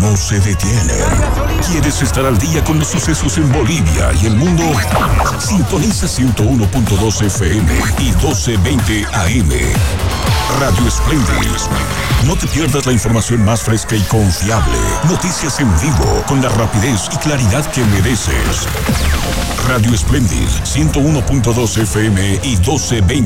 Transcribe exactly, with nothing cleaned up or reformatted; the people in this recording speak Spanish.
no se detienen. ¿Quieres estar al día con los sucesos en Bolivia y el mundo? Sintoniza ciento uno punto dos F M y doce veinte A M. Radio Splendid. No te pierdas la información más fresca y confiable. Noticias en vivo con la rapidez y claridad que mereces. Radio Splendid, ciento uno punto dos F M y doce veinte.